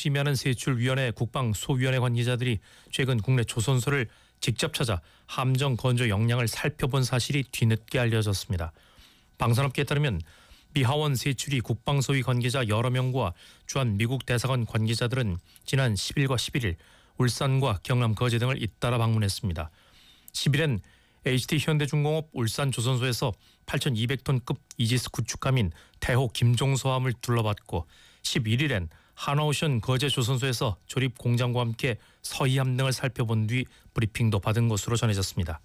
심의하는 세출위원회 국방소위원회 관계자들이 최근 국내 조선소를 직접 찾아 함정 건조 역량을 살펴본 사실이 뒤늦게 알려졌습니다. 방산업계에 따르면 미하원 세출위 국방소위 관계자 여러 명과 주한 미국 대사관 관계자들은 지난 10일과 11일 울산과 경남 거제 등을 잇따라 방문했습니다. 10일엔 HT현대중공업 울산조선소에서 8,200톤급 이지스 구축함인 태호 김종서함을 둘러봤고 11일엔 하나오션 거제조선소에서 조립 공장과 함께 서희함 등을 살펴본 뒤 브리핑도 받은 것으로 전해졌습니다.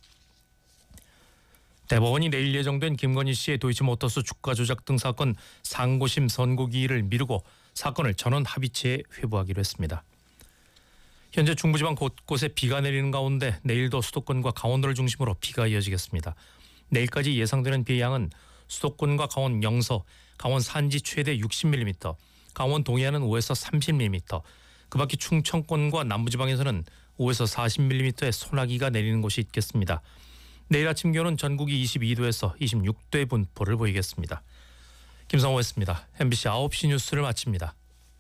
대법원이 내일 예정된 김건희 씨의 도이치모터스 주가 조작 등 사건 상고심 선고기일을 미루고 사건을 전원 합의체에 회부하기로 했습니다. 현재 중부지방 곳곳에 비가 내리는 가운데 내일도 수도권과 강원도를 중심으로 비가 이어지겠습니다. 내일까지 예상되는 비의 양은 수도권과 강원 영서, 강원 산지 최대 60mm, 강원 동해안은 5에서 30mm, 그 밖에 충청권과 남부지방에서는 5에서 40mm의 소나기가 내리는 곳이 있겠습니다. 내일 아침 기온은 전국이 22도에서 26도의 분포를 보이겠습니다. 김성호였습니다. MBC 9시 뉴스를 마칩니다.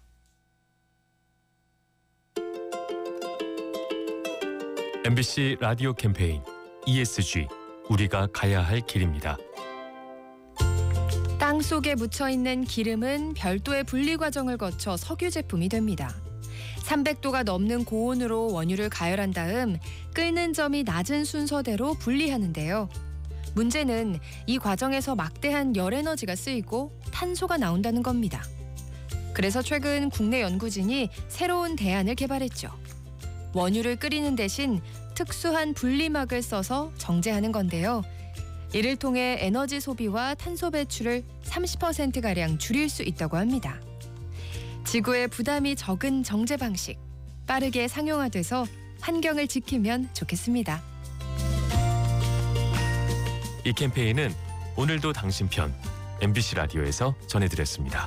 MBC 라디오 캠페인 ESG 우리가 가야 할 길입니다. 땅 속에 묻혀있는 기름은 별도의 분리 과정을 거쳐 석유 제품이 됩니다. 300도가 넘는 고온으로 원유를 가열한 다음 끓는 점이 낮은 순서대로 분리하는데요. 문제는 이 과정에서 막대한 열 에너지가 쓰이고 탄소가 나온다는 겁니다. 그래서 최근 국내 연구진이 새로운 대안을 개발했죠. 원유를 끓이는 대신 특수한 분리막을 써서 정제하는 건데요. 이를 통해 에너지 소비와 탄소 배출을 30%가량 줄일 수 있다고 합니다. 지구에 부담이 적은 정제 방식, 빠르게 상용화돼서 환경을 지키면 좋겠습니다. 이 캠페인은 오늘도 당신 편 MBC 라디오에서 전해드렸습니다.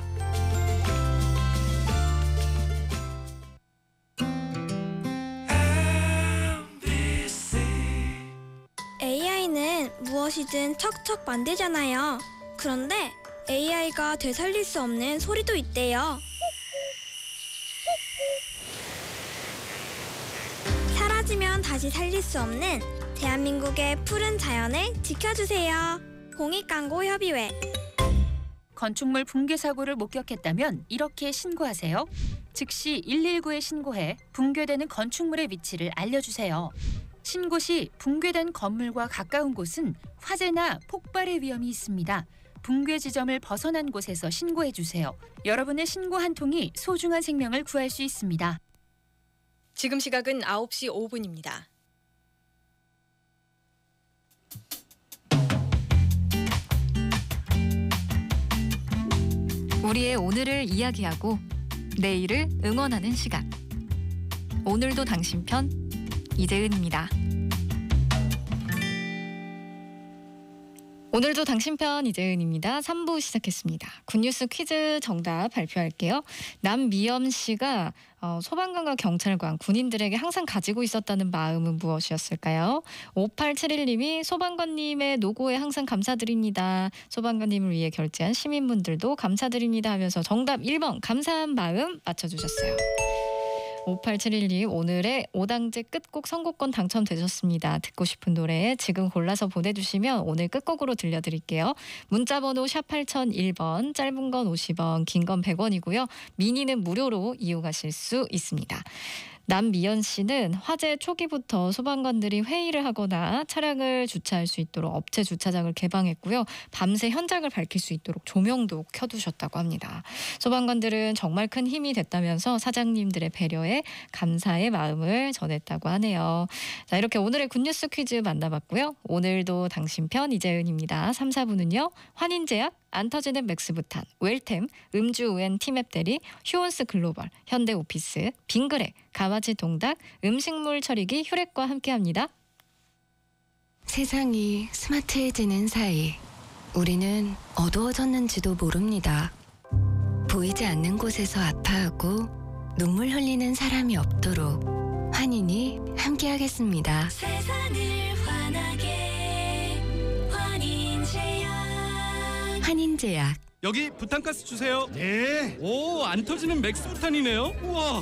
AI는 무엇이든 척척 만들잖아요. 그런데 AI가 되살릴 수 없는 소리도 있대요. 사라지면 다시 살릴 수 없는 대한민국의 푸른 자연을 지켜주세요. 공익광고협의회. 건축물 붕괴 사고를 목격했다면 이렇게 신고하세요. 즉시 119에 신고해 붕괴되는 건축물의 위치를 알려주세요. 신고 시 붕괴된 건물과 가까운 곳은 화재나 폭발의 위험이 있습니다. 붕괴 지점을 벗어난 곳에서 신고해주세요. 여러분의 신고 한 통이 소중한 생명을 구할 수 있습니다. 지금 시각은 9시 5분입니다. 우리의 오늘을 이야기하고 내일을 응원하는 시간. 오늘도 당신 편 이재은입니다. 오늘도 당신 편 이재은입니다. 3부 시작했습니다. 굿뉴스 퀴즈 정답 발표할게요. 남미연 씨가 소방관과 경찰관, 군인들에게 항상 가지고 있었다는 마음은 무엇이었을까요? 5871님이 소방관님의 노고에 항상 감사드립니다. 소방관님을 위해 결제한 시민분들도 감사드립니다 하면서 정답 1번 감사한 마음 맞춰주셨어요. 5871님 오늘의 5당제 끝곡 선곡권 당첨되셨습니다. 듣고 싶은 노래 지금 골라서 보내주시면 오늘 끝곡으로 들려드릴게요. 문자번호 샵 8001번, 짧은 건 50원, 긴 건 100원이고요. 미니는 무료로 이용하실 수 있습니다. 남미연 씨는 화재 초기부터 소방관들이 회의를 하거나 차량을 주차할 수 있도록 업체 주차장을 개방했고요. 밤새 현장을 밝힐 수 있도록 조명도 켜두셨다고 합니다. 소방관들은 정말 큰 힘이 됐다면서 사장님들의 배려에 감사의 마음을 전했다고 하네요. 자, 이렇게 오늘의 굿뉴스 퀴즈 만나봤고요. 오늘도 당신 편 이재은입니다. 3, 4부는요. 환인제약, 안 터지는 맥스부탄, 웰템, 음주우엔 티맵 대리, 휴온스 글로벌, 현대오피스, 빙그레, 가마지 동닭, 음식물 처리기 휴렉과 함께합니다. 세상이 스마트해지는 사이 우리는 어두워졌는지도 모릅니다. 보이지 않는 곳에서 아파하고 눈물 흘리는 사람이 없도록 환인이 함께하겠습니다. 세상을 환하게 환인제약. 여기 부탄가스 주세요. 네. 오, 안 터지는 맥스부탄이네요. 우와.